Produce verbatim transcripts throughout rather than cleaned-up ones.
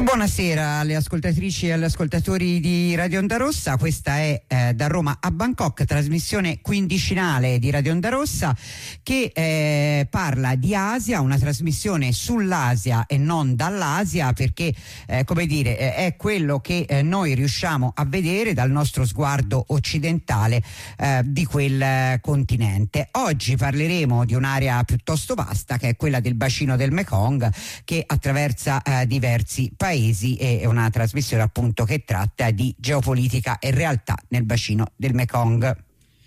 Buonasera alle ascoltatrici e agli ascoltatori di Radio Onda Rossa. Questa è eh, da Roma a Bangkok, trasmissione quindicinale di Radio Onda Rossa che eh, parla di Asia, una trasmissione sull'Asia e non dall'Asia, perché eh, come dire eh, è quello che eh, noi riusciamo a vedere dal nostro sguardo occidentale eh, di quel eh, continente. Oggi parleremo di un'area piuttosto vasta, che è quella del bacino del Mekong, che attraversa eh, diversi paesi. È una trasmissione appunto che tratta di geopolitica e realtà nel bacino del Mekong.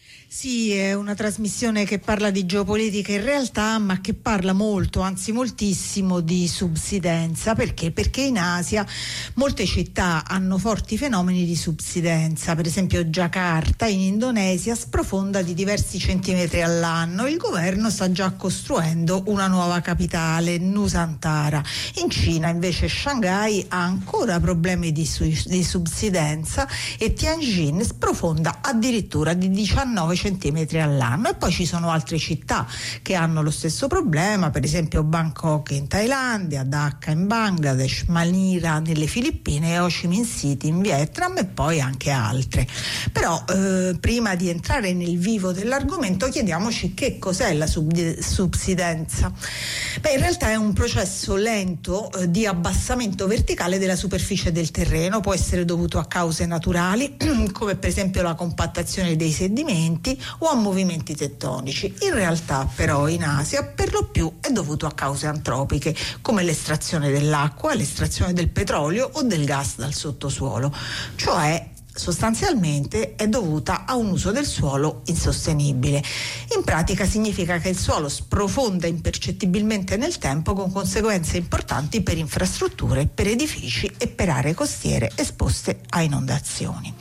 Sì, è una trasmissione che parla di geopolitica in realtà, ma che parla molto, anzi moltissimo, di subsidenza. Perché? Perché in Asia molte città hanno forti fenomeni di subsidenza. Per esempio Giacarta in Indonesia sprofonda di diversi centimetri all'anno. Il governo sta già costruendo una nuova capitale, Nusantara. In Cina invece Shanghai ha ancora problemi di, su- di subsidenza e Tianjin sprofonda addirittura di diciannove centimetri all'anno. E poi ci sono altre città che hanno lo stesso problema, per esempio Bangkok in Thailandia, Dhaka in Bangladesh, Manila nelle Filippine e Ho Chi Minh City in Vietnam, e poi anche altre. Però eh, prima di entrare nel vivo dell'argomento chiediamoci che cos'è la sub- subsidenza. Beh, in realtà è un processo lento eh, di abbassamento verticale della superficie del terreno. Può essere dovuto a cause naturali come per esempio la compattazione dei sedimenti o a movimenti tettonici. In realtà però in Asia per lo più è dovuto a cause antropiche, come l'estrazione dell'acqua, l'estrazione del petrolio o del gas dal sottosuolo, cioè sostanzialmente è dovuta a un uso del suolo insostenibile. In pratica significa che il suolo sprofonda impercettibilmente nel tempo, con conseguenze importanti per infrastrutture, per edifici e per aree costiere esposte a inondazioni.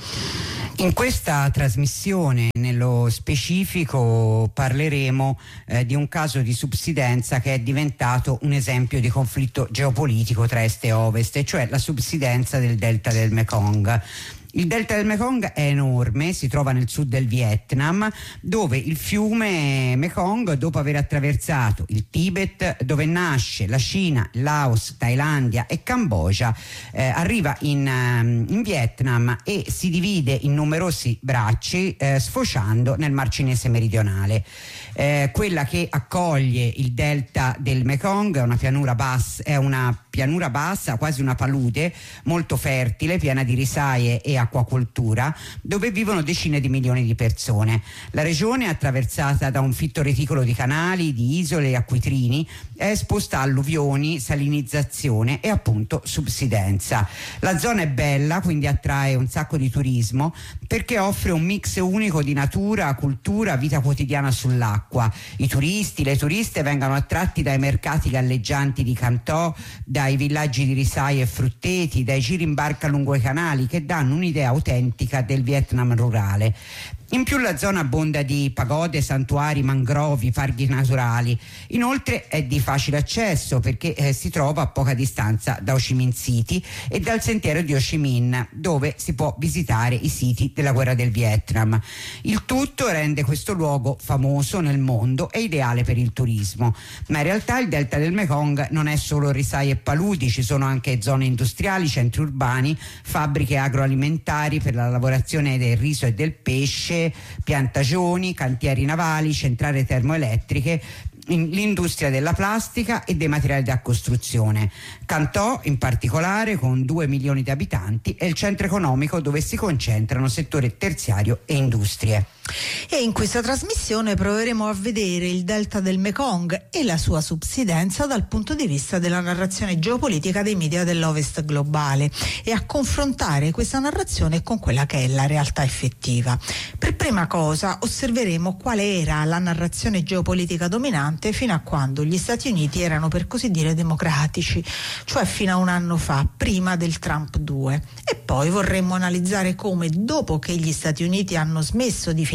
In questa trasmissione, nello specifico, parleremo eh, di un caso di subsidenza che è diventato un esempio di conflitto geopolitico tra est e ovest, e cioè la subsidenza del delta del Mekong. Il delta del Mekong è enorme, si trova nel sud del Vietnam, dove il fiume Mekong, dopo aver attraversato il Tibet, dove nasce la Cina, Laos, Thailandia e Cambogia, eh, arriva in, um, in Vietnam e si divide in numerosi bracci, eh, sfociando nel Mar Cinese meridionale. Eh, quella che accoglie il delta del Mekong è una pianura bassa, è una pianura bassa, quasi una palude, molto fertile, piena di risaie e acquacoltura, dove vivono decine di milioni di persone. La regione è attraversata da un fitto reticolo di canali, di isole e acquitrini, è esposta a alluvioni, salinizzazione e appunto subsidenza. La zona è bella, quindi attrae un sacco di turismo, perché offre un mix unico di natura, cultura, vita quotidiana sull'acqua. I turisti, le turiste vengono attratti dai mercati galleggianti di Cantò, dai villaggi di risaie e frutteti, dai giri in barca lungo i canali, che danno un'idea autentica del Vietnam rurale. In più la zona abbonda di pagode, santuari, mangrovi, parchi naturali. Inoltre è di facile accesso, perché eh, si trova a poca distanza da Ho Chi Minh City e dal sentiero di Ho Chi Minh, dove si può visitare i siti della guerra del Vietnam. Il tutto rende questo luogo famoso nel mondo e ideale per il turismo. Ma in realtà il delta del Mekong non è solo risaie e paludi, ci sono anche zone industriali, centri urbani, fabbriche agroalimentari per la lavorazione del riso e del pesce, piantagioni, cantieri navali, centrali termoelettriche, l'industria della plastica e dei materiali da costruzione. Cantò, in particolare, con due milioni di abitanti, è il centro economico dove si concentrano settore terziario e industrie. E in questa trasmissione proveremo a vedere il delta del Mekong e la sua subsidenza dal punto di vista della narrazione geopolitica dei media dell'Ovest globale e a confrontare questa narrazione con quella che è la realtà effettiva. Per prima cosa osserveremo quale era la narrazione geopolitica dominante fino a quando gli Stati Uniti erano, per così dire, democratici, cioè fino a un anno fa, prima del Trump due. E poi vorremmo analizzare come, dopo che gli Stati Uniti hanno smesso di finanziare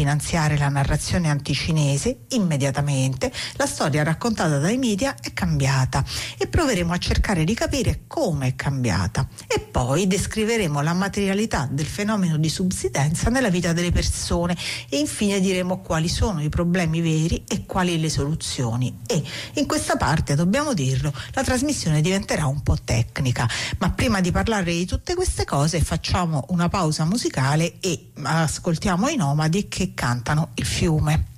finanziare la narrazione anticinese, immediatamente la storia raccontata dai media è cambiata e proveremo a cercare di capire come è cambiata e poi descriveremo la materialità del fenomeno di subsidenza nella vita delle persone e infine diremo quali sono i problemi veri e quali le soluzioni. E in questa parte, dobbiamo dirlo, la trasmissione diventerà un po' tecnica, ma prima di parlare di tutte queste cose facciamo una pausa musicale e ascoltiamo i Nomadi che cantano Il fiume.